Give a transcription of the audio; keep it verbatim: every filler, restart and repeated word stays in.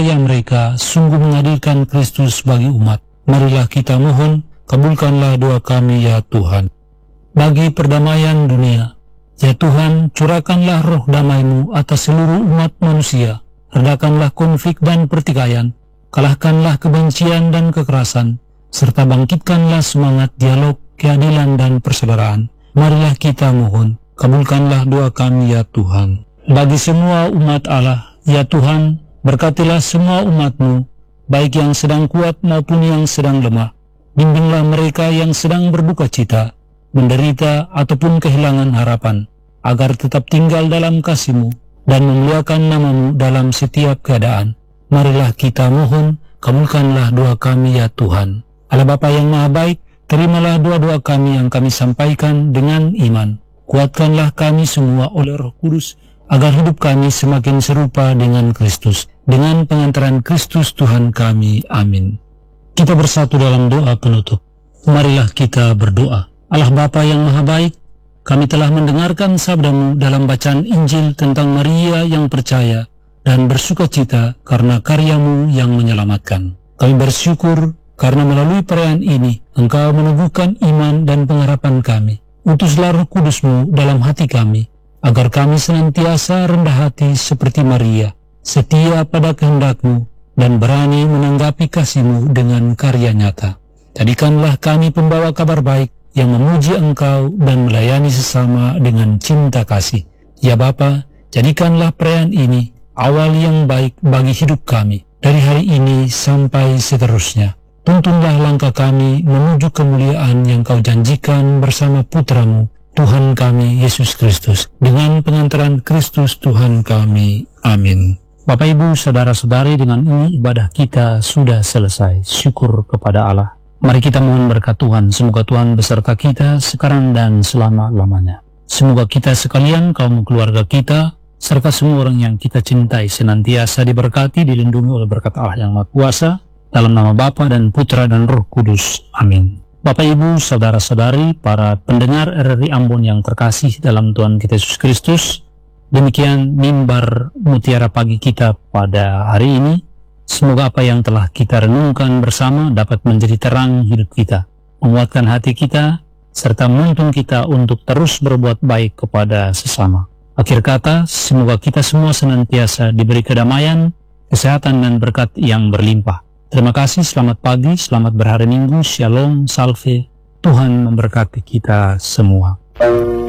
karya mereka sungguh menghadirkan Kristus bagi umat. Marilah kita mohon, kabulkanlah doa kami ya Tuhan. Bagi perdamaian dunia, ya Tuhan, curahkanlah roh damai-Mu atas seluruh umat manusia. Redakanlah konflik dan pertikaian, kalahkanlah kebencian dan kekerasan, serta bangkitkanlah semangat dialog, keadilan dan persaudaraan. Marilah kita mohon, kabulkanlah doa kami ya Tuhan. Bagi semua umat Allah, ya Tuhan, berkatilah semua umat-Mu, baik yang sedang kuat maupun yang sedang lemah. Bimbinglah mereka yang sedang berduka cita, menderita ataupun kehilangan harapan, agar tetap tinggal dalam kasih-Mu dan memuliakan nama-Mu dalam setiap keadaan. Marilah kita mohon, kabulkanlah doa kami ya Tuhan. Allah Bapa yang Maha Baik, terimalah doa-doa kami yang kami sampaikan dengan iman. Kuatkanlah kami semua oleh Roh Kudus, agar hidup kami semakin serupa dengan Kristus, dengan pengantaran Kristus Tuhan kami. Amin. Kita bersatu dalam doa penutup. Marilah kita berdoa. Allah Bapa yang Maha Baik, kami telah mendengarkan sabda-Mu dalam bacaan Injil tentang Maria yang percaya dan bersuka cita karena karya-Mu yang menyelamatkan. Kami bersyukur karena melalui perayaan ini Engkau meneguhkan iman dan pengharapan kami. Utuslah Roh Kudus-Mu dalam hati kami, agar kami senantiasa rendah hati seperti Maria, setia pada kehendak-Mu, dan berani menanggapi kasih-Mu dengan karya nyata. Jadikanlah kami pembawa kabar baik yang memuji Engkau dan melayani sesama dengan cinta kasih. Ya Bapa, jadikanlah perayaan ini awal yang baik bagi hidup kami, dari hari ini sampai seterusnya. Tuntunlah langkah kami menuju kemuliaan yang Kau janjikan bersama Putra-Mu, Tuhan kami Yesus Kristus, dengan pengantaran Kristus Tuhan kami. Amin. Bapak Ibu, saudara-saudari, dengan ini ibadah kita sudah selesai. Syukur kepada Allah. Mari kita mohon berkat Tuhan. Semoga Tuhan beserta kita sekarang dan selama-lamanya. Semoga kita sekalian, kaum keluarga kita, serta semua orang yang kita cintai senantiasa diberkati, dilindungi oleh berkat Allah yang Maha Kuasa, dalam nama Bapa dan Putra dan Roh Kudus. Amin. Bapak Ibu, saudara-saudari, para pendengar R R I Ambon yang terkasih dalam Tuhan kita Yesus Kristus, demikian mimbar Mutiara Pagi kita pada hari ini. Semoga apa yang telah kita renungkan bersama dapat menjadi terang hidup kita, menguatkan hati kita, serta menuntun kita untuk terus berbuat baik kepada sesama. Akhir kata, semoga kita semua senantiasa diberi kedamaian, kesehatan dan berkat yang berlimpah. Terima kasih, selamat pagi, selamat berhari Minggu, Shalom, Salve, Tuhan memberkati kita semua.